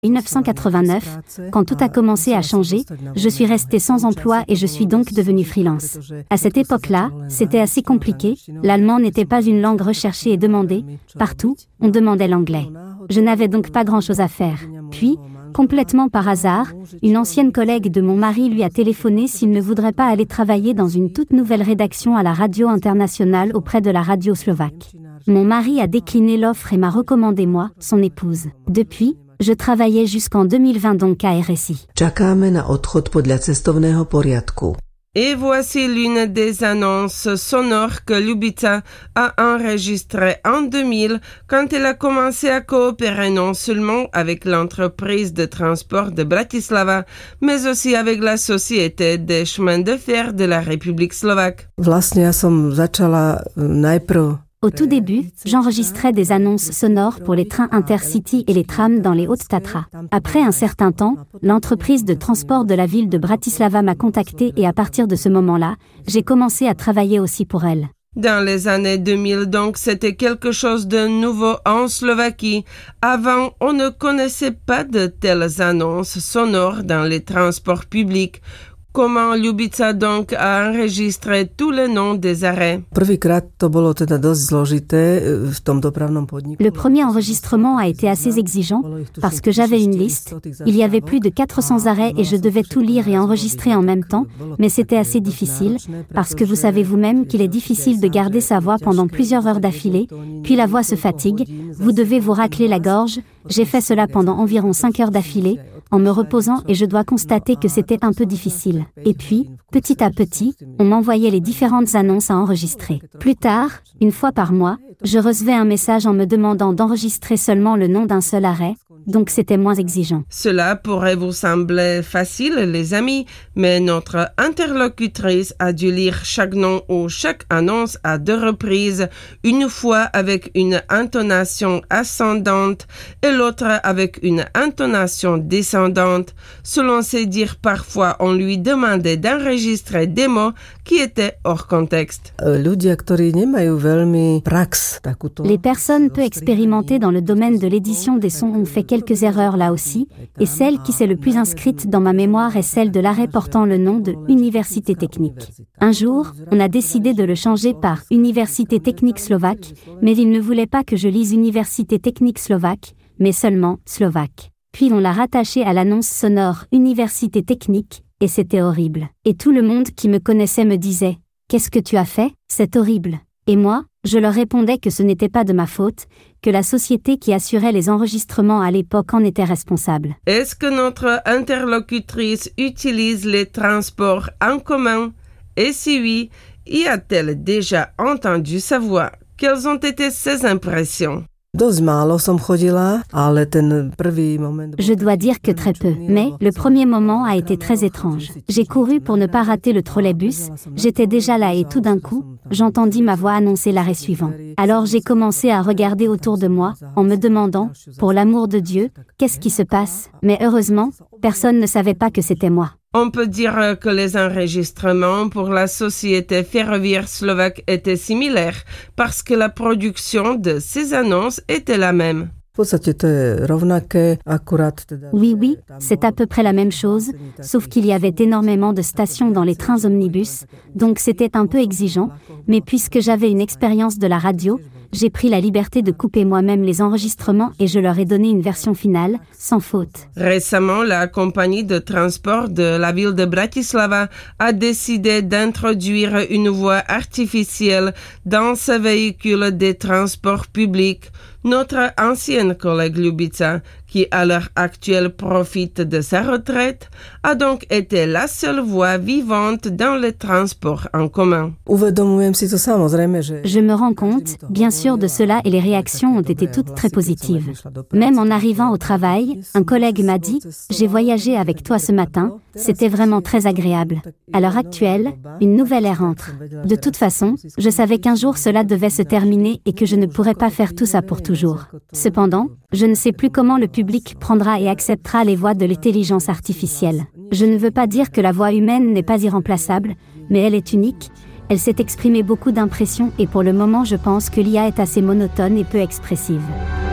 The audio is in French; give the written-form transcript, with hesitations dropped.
1989, quand tout a commencé à changer, je suis restée sans emploi et je suis donc devenue freelance. À cette époque-là, c'était assez compliqué, l'allemand n'était pas une langue recherchée et demandée, partout, on demandait l'anglais. Je n'avais donc pas grand-chose à faire. Puis, complètement par hasard, une ancienne collègue de mon mari lui a téléphoné s'il ne voudrait pas aller travailler dans une toute nouvelle rédaction à la radio internationale auprès de la radio slovaque. Mon mari a décliné l'offre et m'a recommandé moi, son épouse. Depuis, je travaillais jusqu'en 2020 donc à RSI. Čakáme na odchod podľa cestovného poriadku. Et voici l'une des annonces sonores que Ljubica a enregistrées en 2000 quand elle a commencé à coopérer non seulement avec l'entreprise de transport de Bratislava, mais aussi avec la Société des chemins de fer de la République slovaque. Vlastne ja som začala najprv Au tout début, j'enregistrais des annonces sonores pour les trains Intercity et les trams dans les Hautes-Tatras. Après un certain temps, l'entreprise de transport de la ville de Bratislava m'a contacté et à partir de ce moment-là, j'ai commencé à travailler aussi pour elle. Dans les années 2000, donc, c'était quelque chose de nouveau en Slovaquie. Avant, on ne connaissait pas de telles annonces sonores dans les transports publics. Comment Ljubica donc a enregistré tous les noms des arrêts? Prvýkrát to bolo teda dosť zložité v tom dopravnom podniku. Le premier enregistrement a été assez exigeant parce que j'avais une liste. Il y avait plus de 400 arrêts et je devais tout lire et enregistrer en même temps, mais c'était assez difficile parce que vous savez vous-même qu'il est difficile de garder sa voix pendant plusieurs heures d'affilée, puis la voix se fatigue, vous devez vous racler la gorge. J'ai fait cela pendant environ 5 heures d'affilée, en me reposant et je dois constater que c'était un peu difficile. Et puis, petit à petit, on m'envoyait les différentes annonces à enregistrer. Plus tard, une fois par mois, je recevais un message en me demandant d'enregistrer seulement le nom d'un seul arrêt, donc c'était moins exigeant. Cela pourrait vous sembler facile, les amis, mais notre interlocutrice a dû lire chaque nom ou chaque annonce à 2 reprises, une fois avec une intonation ascendante et l'autre avec une intonation descendante. Selon ses dires, parfois on lui demandait d'enregistrer des mots qui étaient hors contexte. Ľudia, ktorí nemajú veľmi prax takúto. Les personnes peu expérimentées dans le domaine de l'édition des sons ont fait quelques erreurs là aussi, et celle qui s'est le plus inscrite dans ma mémoire est celle de l'arrêt portant le nom de Université technique. Un jour, on a décidé de le changer par Université technique slovaque, mais il ne voulait pas que je lise Université technique slovaque, mais seulement slovaque. Puis on l'a rattaché à l'annonce sonore Université technique, et c'était horrible. Et tout le monde qui me connaissait me disait « Qu'est-ce que tu as fait? C'est horrible ». Et moi, je leur répondais que ce n'était pas de ma faute, que la société qui assurait les enregistrements à l'époque en était responsable. Est-ce que notre interlocutrice utilise les transports en commun? Et si oui, y a-t-elle déjà entendu sa voix? Quelles ont été ses impressions? Dosť málo som chodila, ale ten prvý moment... Je dois dire que très peu, mais le premier moment a été très étrange. J'ai couru pour ne pas rater le trolleybus, j'étais déjà là et tout d'un coup, j'entendis ma voix annoncer l'arrêt suivant. Alors j'ai commencé à regarder autour de moi, en me demandant, pour l'amour de Dieu, qu'est-ce qui se passe? Mais heureusement, personne ne savait pas que c'était moi. On peut dire que les enregistrements pour la société ferroviaire slovaque étaient similaires parce que la production de ces annonces était la même. Oui, c'est à peu près la même chose, sauf qu'il y avait énormément de stations dans les trains omnibus, donc c'était un peu exigeant, mais puisque j'avais une expérience de la radio, j'ai pris la liberté de couper moi-même les enregistrements et je leur ai donné une version finale, sans faute. Récemment, la compagnie de transport de la ville de Bratislava a décidé d'introduire une voix artificielle dans ce véhicule des transports publics. Notre ancienne collègue Ljubica, qui à l'heure actuelle profite de sa retraite, a donc été la seule voix vivante dans les transports en commun. Je me rends compte, bien sûr, de cela et les réactions ont été toutes très positives. Même en arrivant au travail, un collègue m'a dit « J'ai voyagé avec toi ce matin, c'était vraiment très agréable ». À l'heure actuelle, une nouvelle ère entre. De toute façon, je savais qu'un jour cela devait se terminer et que je ne pourrais pas faire tout ça pour toujours. Cependant, je ne sais plus comment le public prendra et acceptera les voix de l'intelligence artificielle. Je ne veux pas dire que la voix humaine n'est pas irremplaçable, mais elle est unique. Elle s'est exprimée beaucoup d'impressions et pour le moment je pense que l'IA est assez monotone et peu expressive.